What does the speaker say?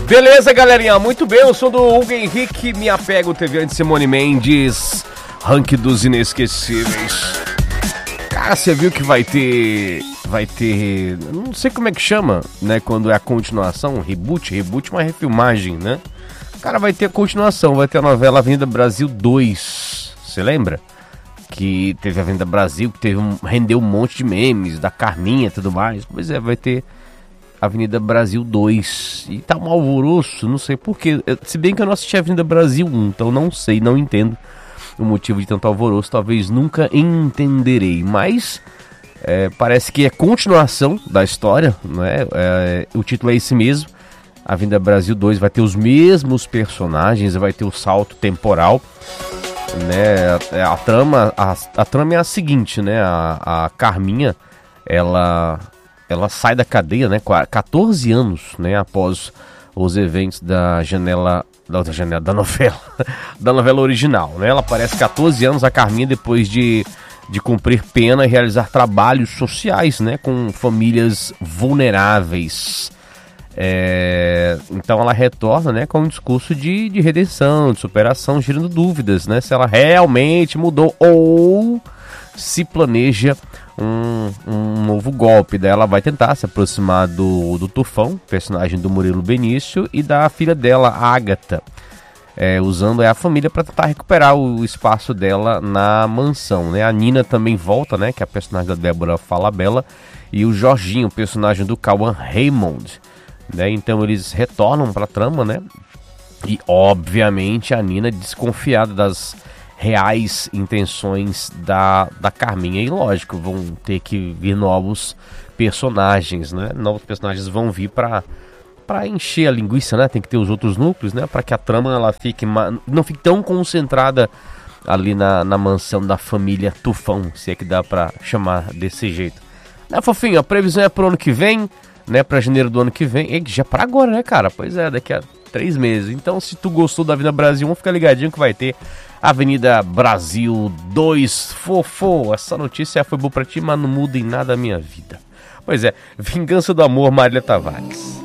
Beleza, galerinha, muito bem, eu sou do Hugo Henrique, me apego TV de Simone Mendes, ranking dos inesquecíveis. Cara, você viu que vai ter, não sei como é que chama, né, quando é a continuação, reboot é uma refilmagem, né? Cara, vai ter a continuação, vai ter a novela Avenida Brasil 2, você lembra? Que teve a Avenida Brasil, que rendeu um monte de memes, da Carminha e tudo mais, pois é, vai ter Avenida Brasil 2, e tá um alvoroço, não sei porquê, se bem que eu não assisti a Avenida Brasil 1, então não sei, não entendo o motivo de tanto alvoroço, talvez nunca entenderei, mas parece que é continuação da história, né? O título é esse mesmo, Avenida Brasil 2 vai ter os mesmos personagens, vai ter o salto temporal, né? A trama é a seguinte, né? A Carminha, ela sai da cadeia, né, 14 anos, né, após os eventos da novela original, né? Ela aparece 14 anos, a Carminha, depois de cumprir pena e realizar trabalhos sociais, né, com famílias vulneráveis. Então ela retorna, né, com um discurso de redenção, de superação, gerando dúvidas, né, se ela realmente mudou ou se planeja um novo golpe. Daí ela vai tentar se aproximar do Tufão, personagem do Murilo Benício, e da filha dela, Ágata, usando a família para tentar recuperar o espaço dela na mansão, né? A Nina também volta, né, que é a personagem da Débora Falabella, e o Jorginho, personagem do Cauã Raymond, né? Então eles retornam para a trama, né? E obviamente a Nina, desconfiada das reais intenções da Carminha, e lógico, vão ter que vir novos personagens, né? Novos personagens vão vir para encher a linguiça, né? Tem que ter os outros núcleos, né? Para que a trama ela não fique tão concentrada ali na mansão da família Tufão, se é que dá para chamar desse jeito. Né, fofinho? A previsão é pro ano que vem, né? Para janeiro do ano que vem. E já para agora, né, cara? Pois é, daqui a 3 meses. Então, se tu gostou da Avenida Brasil 1, fica ligadinho que vai ter Avenida Brasil 2, fofo. Essa notícia foi boa pra ti, mas não muda em nada a minha vida. Pois é, Vingança do Amor, Marília Tavares.